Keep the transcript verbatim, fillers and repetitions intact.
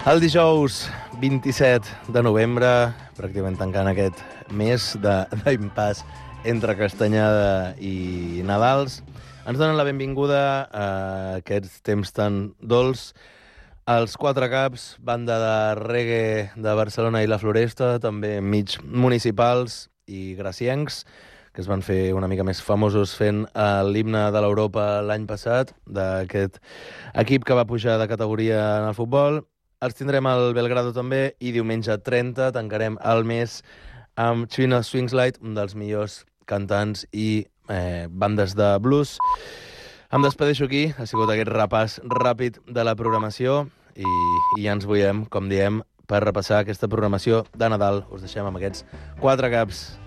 El dijous vint-i-set de novembre, pràcticament tancant aquest mes d'impàs entre Castanyada i Nadals, ens donen la benvinguda a aquests temps tan dolç. Els Quatre Caps, banda de reggae de Barcelona i la Floresta, també mig municipals i graciencs, que es van fer una mica més famosos fent l'himne de l'Europa l'any passat, d'aquest equip que va pujar de categoria en el futbol. Els tindrem al Belgrado també, i diumenge trenta tancarem el mes amb Chino Swingslide, un dels millors cantants i eh, bandes de blues. Em despedeixo aquí, ha sigut aquest repàs ràpid de la programació i, i ja ens veiem, com diem, per repassar aquesta programació de Nadal. Us deixem amb aquests Quatre Caps.